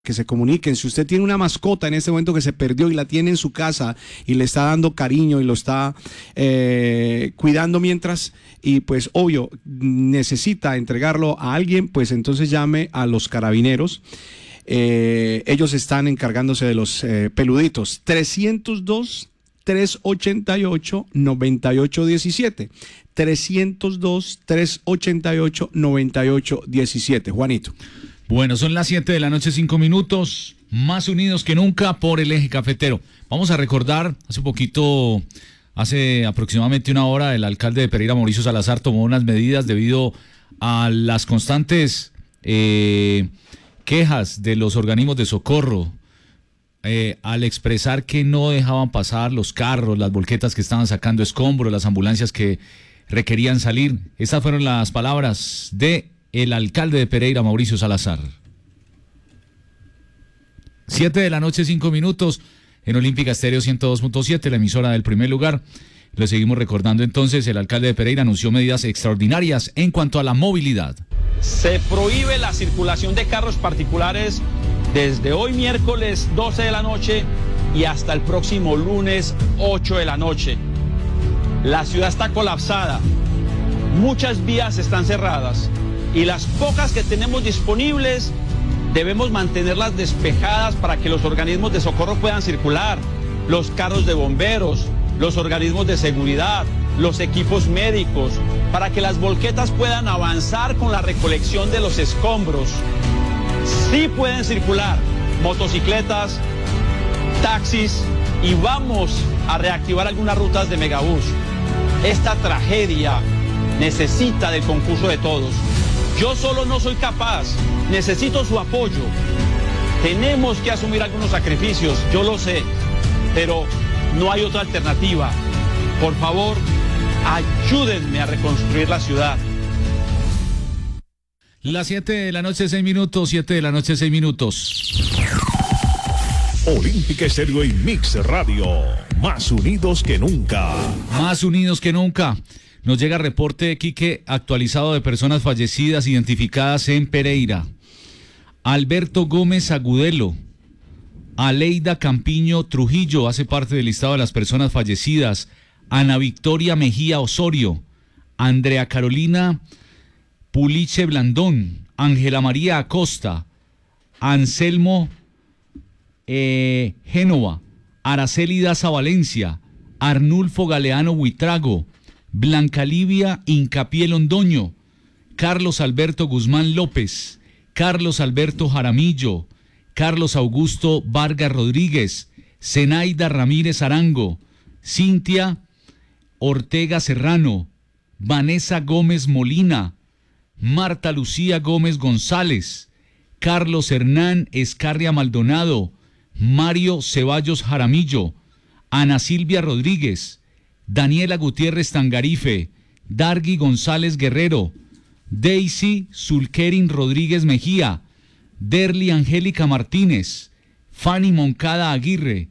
que se comuniquen. Si usted tiene una mascota en este momento que se perdió y la tiene en su casa y le está dando cariño y lo está cuidando mientras, y pues obvio necesita entregarlo a alguien, pues entonces llame a los carabineros. Ellos están encargándose de los peluditos. 302-388-9817. 302-388-9817. Juanito. Bueno, son las 7 de la noche, 5 minutos, más unidos que nunca por el eje cafetero. Vamos a recordar, hace aproximadamente una hora, el alcalde de Pereira, Mauricio Salazar, tomó unas medidas debido a las constantes quejas de los organismos de socorro, al expresar que no dejaban pasar los carros, las volquetas que estaban sacando escombros, las ambulancias que requerían salir. Estas fueron las palabras de el alcalde de Pereira, Mauricio Salazar. 7 de la noche, 5 minutos, en Olímpica Estéreo 102.7, la emisora del primer lugar. Le seguimos recordando entonces, el alcalde de Pereira anunció medidas extraordinarias en cuanto a la movilidad. Se prohíbe la circulación de carros particulares desde hoy miércoles 12 de la noche y hasta el próximo lunes 8 de la noche. La ciudad está colapsada, muchas vías están cerradas y las pocas que tenemos disponibles debemos mantenerlas despejadas para que los organismos de socorro puedan circular, los carros de bomberos, los organismos de seguridad, los equipos médicos, para que las volquetas puedan avanzar con la recolección de los escombros. Sí pueden circular motocicletas, taxis y vamos a reactivar algunas rutas de megabús. Esta tragedia necesita del concurso de todos. Yo solo no soy capaz, necesito su apoyo. Tenemos que asumir algunos sacrificios, yo lo sé, pero no hay otra alternativa. Por favor, ayúdenme a reconstruir la ciudad. Las 7 de la noche, 6 minutos, 7 de la noche, 6 minutos. Olímpica Estéreo y Mix Radio, más unidos que nunca. Más unidos que nunca. Nos llega reporte, Quique, actualizado de personas fallecidas identificadas en Pereira. Alberto Gómez Agudelo, Aleida Campiño Trujillo, hace parte del listado de las personas fallecidas. Ana Victoria Mejía Osorio, Andrea Carolina Puliche Blandón, Ángela María Acosta, Anselmo Génova, Araceli Daza Valencia, Arnulfo Galeano Huitrago, Blanca Livia Incapié Londoño, Carlos Alberto Guzmán López, Carlos Alberto Jaramillo, Carlos Augusto Vargas Rodríguez, Zenaida Ramírez Arango, Cintia Ortega Serrano, Vanessa Gómez Molina, Marta Lucía Gómez González, Carlos Hernán Escarria Maldonado, Mario Ceballos Jaramillo, Ana Silvia Rodríguez, Daniela Gutiérrez Tangarife, Dargui González Guerrero, Daisy Zulkerin Rodríguez Mejía, Derly Angélica Martínez, Fanny Moncada Aguirre,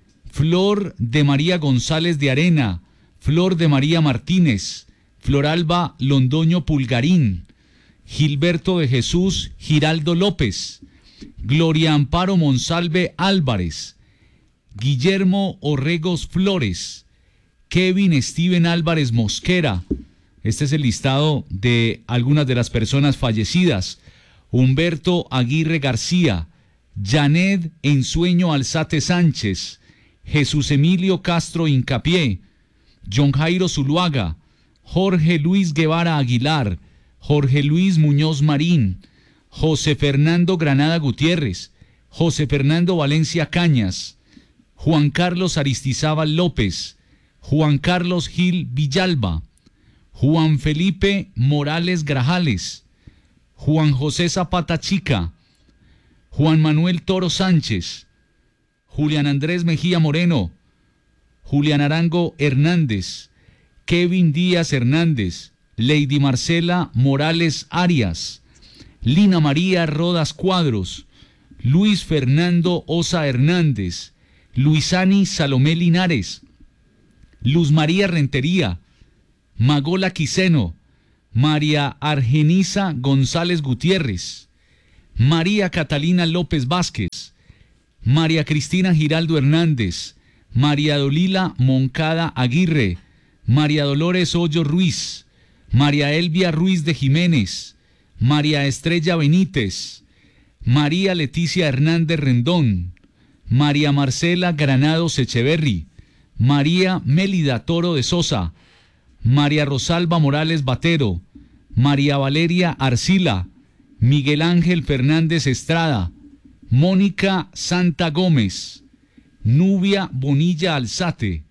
Flor de María González de Arena, Flor de María Martínez, Floralba Londoño Pulgarín, Gilberto de Jesús Giraldo López, Gloria Amparo Monsalve Álvarez, Guillermo Orregos Flores, Kevin Steven Álvarez Mosquera. Este es el listado de algunas de las personas fallecidas. Humberto Aguirre García, Janet Ensueño Alzate Sánchez, Jesús Emilio Castro Incapié, John Jairo Zuluaga, Jorge Luis Guevara Aguilar, Jorge Luis Muñoz Marín, José Fernando Granada Gutiérrez, José Fernando Valencia Cañas, Juan Carlos Aristizábal López, Juan Carlos Gil Villalba, Juan Felipe Morales Grajales, Juan José Zapata Chica, Juan Manuel Toro Sánchez, Julián Andrés Mejía Moreno, Julián Arango Hernández, Kevin Díaz Hernández, Lady Marcela Morales Arias, Lina María Rodas Cuadros, Luis Fernando Osa Hernández, Luisani Salomé Linares, Luz María Rentería, Magola Quiseno, María Argenisa González Gutiérrez, María Catalina López Vázquez, María Cristina Giraldo Hernández, María Dolila Moncada Aguirre, María Dolores Hoyo Ruiz, María Elvia Ruiz de Jiménez, María Estrella Benítez, María Leticia Hernández Rendón, María Marcela Granados Echeverri, María Mélida Toro de Sosa, María Rosalba Morales Batero, María Valeria Arcila, Miguel Ángel Fernández Estrada, Mónica Santa Gómez, Nubia Bonilla Alzate,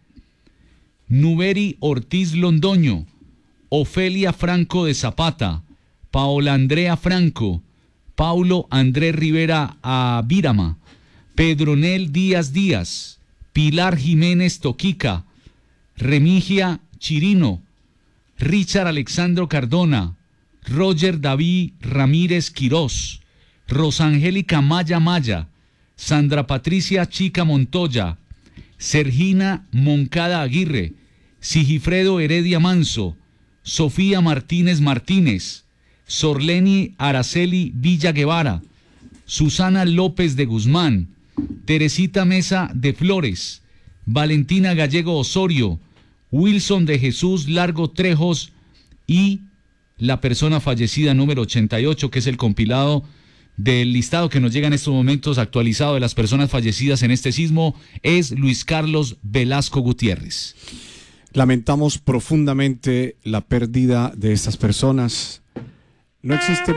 Nuberi Ortiz Londoño, Ofelia Franco de Zapata, Paola Andrea Franco, Paulo Andrés Rivera Avírama, Pedronel Díaz Díaz, Pilar Jiménez Toquica, Remigia Chirino, Richard Alexandro Cardona, Roger David Ramírez Quirós, Rosangélica Maya Maya, Sandra Patricia Chica Montoya, Sergina Moncada Aguirre, Sigifredo Heredia Manso, Sofía Martínez Martínez, Sorleni Araceli Villa Guevara, Susana López de Guzmán, Teresita Mesa de Flores, Valentina Gallego Osorio, Wilson de Jesús Largo Trejos y la persona fallecida número 88, que es el compilado del listado que nos llega en estos momentos actualizado de las personas fallecidas en este sismo, es Luis Carlos Velasco Gutiérrez. Lamentamos profundamente la pérdida de estas personas. No existen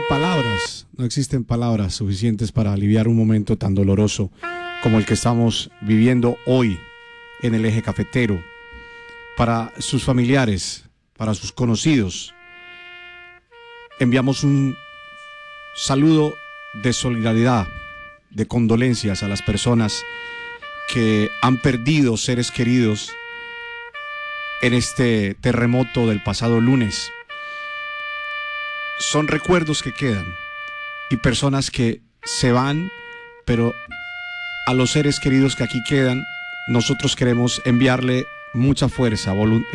palabras suficientes para aliviar un momento tan doloroso como el que estamos viviendo hoy en el eje cafetero. Para sus familiares, para sus conocidos, enviamos un saludo de solidaridad, de condolencias a las personas que han perdido seres queridos en este terremoto del pasado lunes. Son recuerdos que quedan y personas que se van, pero a los seres queridos que aquí quedan, nosotros queremos enviarle mucha fuerza,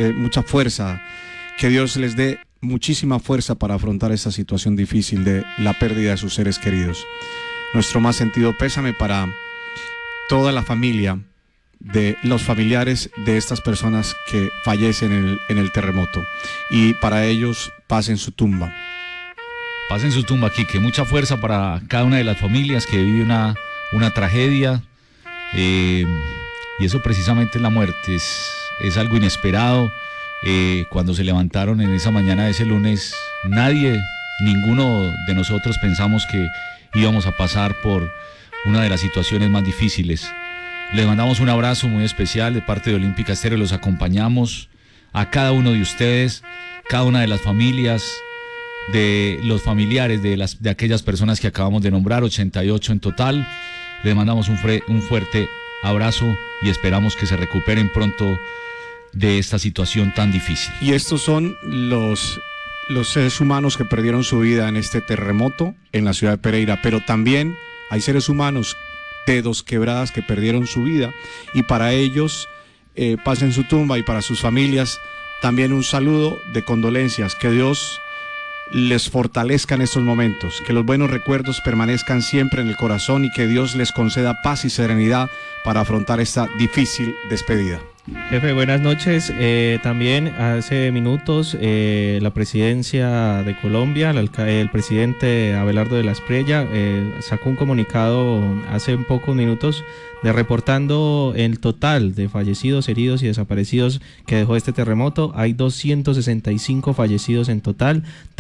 que Dios les dé muchísima fuerza para afrontar esta situación difícil de la pérdida de sus seres queridos. Nuestro más sentido pésame para toda la familia de los familiares de estas personas que fallecen en el terremoto, y para ellos paz en su tumba. Paz en su tumba, Quique. Mucha fuerza para cada una de las familias que vive una tragedia, y eso precisamente es la muerte, es algo inesperado. Cuando se levantaron en esa mañana de ese lunes, ninguno de nosotros pensamos que íbamos a pasar por una de las situaciones más difíciles. Les mandamos un abrazo muy especial de parte de Olímpica Estéreo. Los acompañamos a cada uno de ustedes, cada una de las familias, de los familiares de aquellas personas que acabamos de nombrar, 88 en total. Les mandamos un fuerte abrazo y esperamos que se recuperen pronto de esta situación tan difícil. Y estos son los seres humanos que perdieron su vida en este terremoto en la ciudad de Pereira, pero también hay seres humanos de Dos Quebradas que perdieron su vida, y para ellos paz en su tumba, y para sus familias también un saludo de condolencias. Que Dios les fortalezca en estos momentos, que los buenos recuerdos permanezcan siempre en el corazón y que Dios les conceda paz y serenidad para afrontar esta difícil despedida. Jefe, buenas noches. También hace minutos la presidencia de Colombia, el presidente Abelardo de la Espriella sacó un comunicado hace pocos minutos reportando el total de fallecidos, heridos y desaparecidos que dejó este terremoto. Hay 265 fallecidos en total,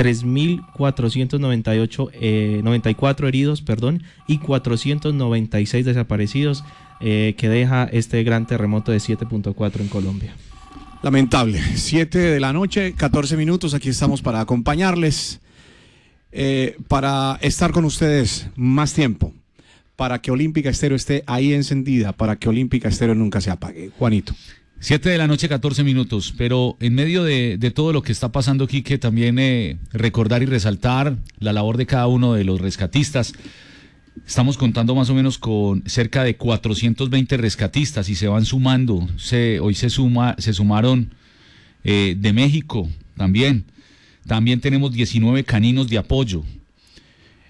3.494 heridos, y 496 desaparecidos que deja este gran terremoto de 7.4 en Colombia. Lamentable. 7 de la noche, 14 minutos. Aquí estamos para acompañarles, para estar con ustedes más tiempo, para que Olímpica Estéreo esté ahí encendida, para que Olímpica Estéreo nunca se apague. Juanito. 7 de la noche, 14 minutos, pero en medio de todo lo que está pasando, Quique, también recordar y resaltar la labor de cada uno de los rescatistas. Estamos contando más o menos con cerca de 420 rescatistas y se van sumando. Hoy se sumaron de México también. También tenemos 19 caninos de apoyo.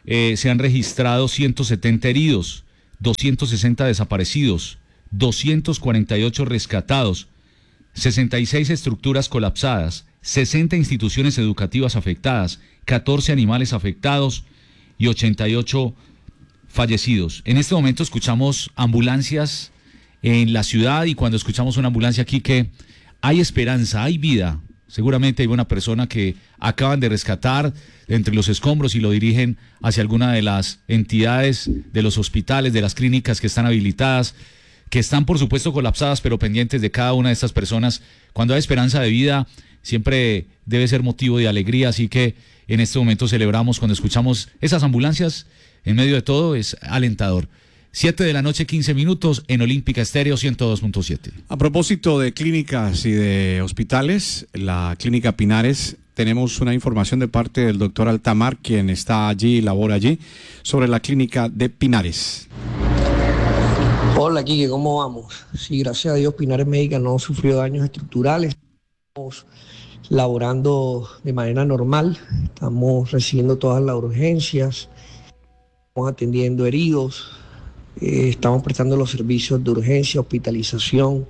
se han registrado 170 heridos, 260 desaparecidos, 248 rescatados, 66 estructuras colapsadas, 60 instituciones educativas afectadas, 14 animales afectados y 88 fallecidos. En este momento escuchamos ambulancias en la ciudad, y cuando escuchamos una ambulancia aquí, que hay esperanza, hay vida. Seguramente hay una persona que acaban de rescatar entre los escombros y lo dirigen hacia alguna de las entidades de los hospitales, de las clínicas que están habilitadas, que están por supuesto colapsadas, pero pendientes de cada una de estas personas. Cuando hay esperanza de vida, siempre debe ser motivo de alegría, así que en este momento celebramos cuando escuchamos esas ambulancias. En medio de todo es alentador. 7:15 p.m. en Olímpica Estéreo 102.7. A propósito de clínicas y de hospitales, la Clínica Pinares, tenemos una información de parte del doctor Altamar, quien está allí y labora allí, sobre la Clínica de Pinares. Hola, Quique, ¿cómo vamos? Sí, gracias a Dios, Pinares Médica no sufrió daños estructurales. Estamos laborando de manera normal, estamos recibiendo todas las urgencias, estamos atendiendo heridos, estamos prestando los servicios de urgencia, hospitalización,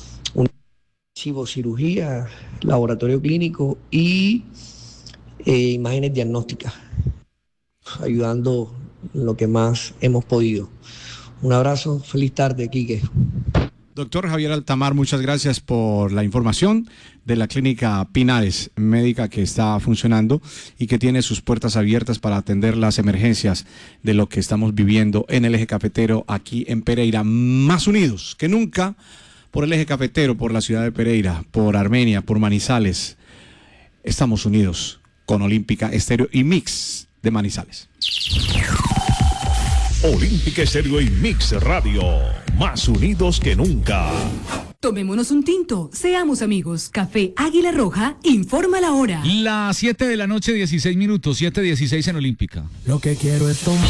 cirugía, laboratorio clínico y imágenes diagnósticas, ayudando en lo que más hemos podido. Un abrazo, feliz tarde, Quique. Doctor Javier Altamar, muchas gracias por la información de la Clínica Pinares Médica, que está funcionando y que tiene sus puertas abiertas para atender las emergencias de lo que estamos viviendo en el eje cafetero aquí en Pereira. Más unidos que nunca por el eje cafetero, por la ciudad de Pereira, por Armenia, por Manizales. Estamos unidos con Olímpica Estéreo y Mix de Manizales. Olímpica Estéreo y Mix Radio, más unidos que nunca. Tomémonos un tinto, seamos amigos. Café Águila Roja informa la hora. Las 7:16 p.m, 7:16 en Olímpica. Lo que quiero es tomar.